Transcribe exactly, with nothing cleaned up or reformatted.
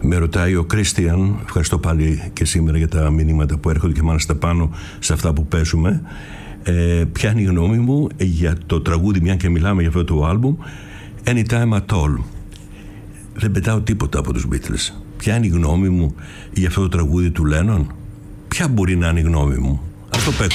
Με ρωτάει ο Κρίστιαν, ευχαριστώ πάλι και σήμερα για τα μηνύματα που έρχονται και μάλιστα πάνω σε αυτά που παίζουμε. Ε, ποια είναι η γνώμη μου για το τραγούδι, μια και μιλάμε για αυτό το άλμπουμ, Anytime at All. Δεν πετάω τίποτα από τους Beatles. Ποια είναι η γνώμη μου για αυτό το τραγούδι του Lennon? Ποια μπορεί να είναι η γνώμη μου? Αυτό παίξω.